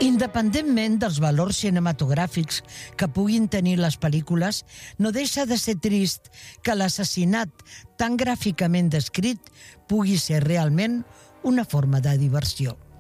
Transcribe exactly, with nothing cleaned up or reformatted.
Independentment dels valors cinematogràfics que puguin tenir les pel·lícules, no deixa de ser trist que l'assassinat tan gràficament descrit pugui ser realment una forma de diversió.